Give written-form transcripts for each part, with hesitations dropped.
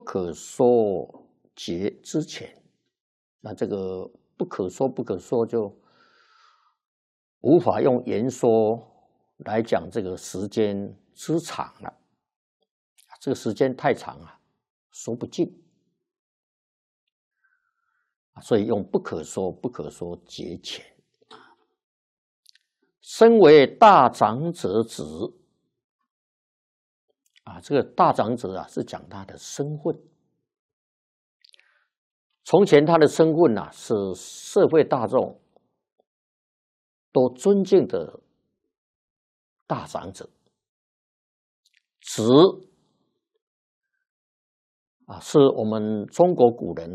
可说劫之前，那这个不可说就无法用言说来讲这个时间之长了。这个时间太长啊，说不尽，所以用不可说劫前。身为大长者子这个大长者是讲他的身份。从前他的身份是社会大众都尊敬的大长者，子是我们中国古人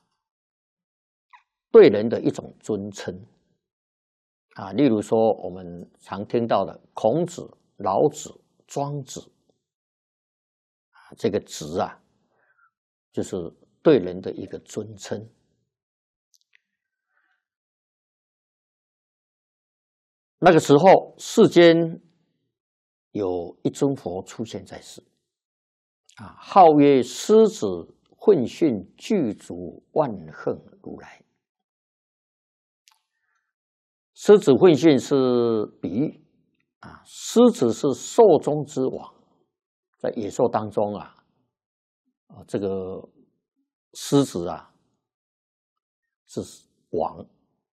对人的一种尊称例如说我们常听到的孔子、老子、庄子这个子就是对人的一个尊称。那个时候世间有一尊佛出现在世号曰狮子混训具足万恨如来。狮子混训是比喻狮子是兽中之王，在野兽当中这个狮子是王。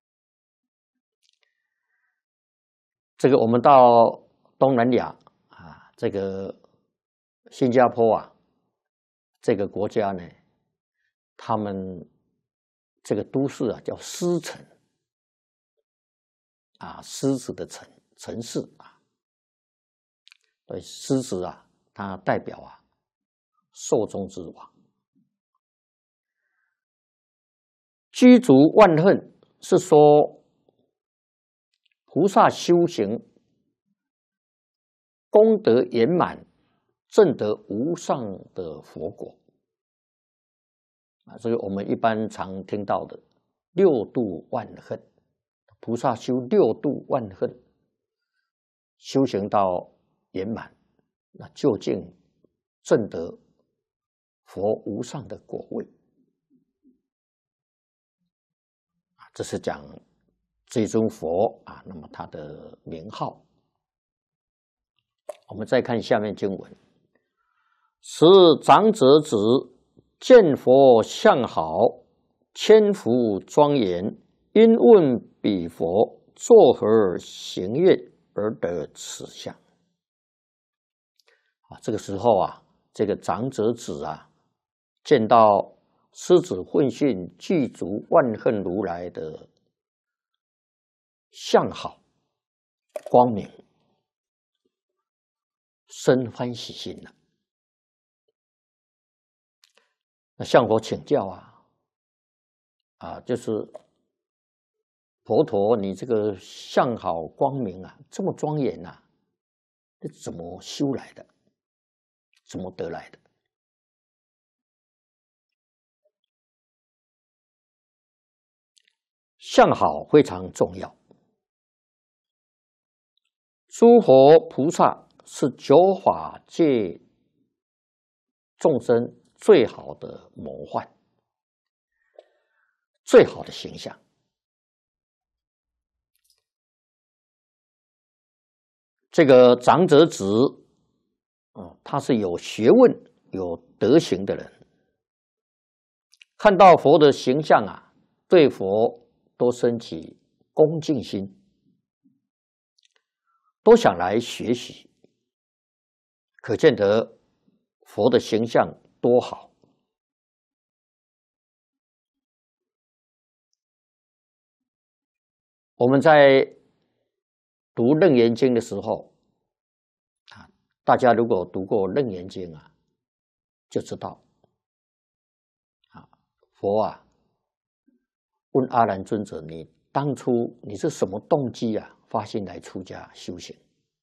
这个我们到东南亚这个新加坡这个国家呢，他们这个都市叫狮城狮子的城市所以狮子它代表兽中之王。具足万恨是说菩萨修行功德圆满，证得无上的佛果这个我们一般常听到的六度万恨，菩萨修六度万恨，修行到圆满，那究竟证得佛无上的果位这是讲这尊佛那么他的名号。我们再看下面经文：时长者子见佛相好，千福庄严，因问彼佛作何行愿而得此相？这个时候这个长者子见到狮子混训具足万恨如来的相好光明，生欢喜心了。那向佛请教就是佛陀，你这个相好光明这么庄严这怎么修来的？怎么得来的？相好非常重要。诸佛菩萨是九法界众生最好的模范，最好的形象。这个长者子他是有学问有德行的人，看到佛的形象对佛都升起恭敬心，都想来学习，可见得佛的形象多好。我们在读《楞严经》的时候大家如果读过《楞严经》就知道佛问阿难尊者，你当初你是什么动机发心来出家修行？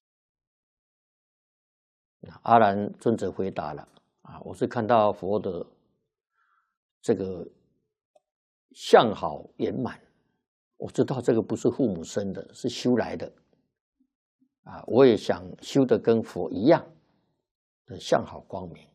阿难尊者回答了我是看到佛的这个相好圆满，我知道这个不是父母生的，是修来的我也想修得跟佛一样的相好光明。